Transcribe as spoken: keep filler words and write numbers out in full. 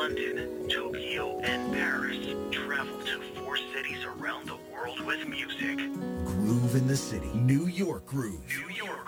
London, Tokyo, and Paris. Travel to four cities around the world with music. Groove in the city. New York Groove. New York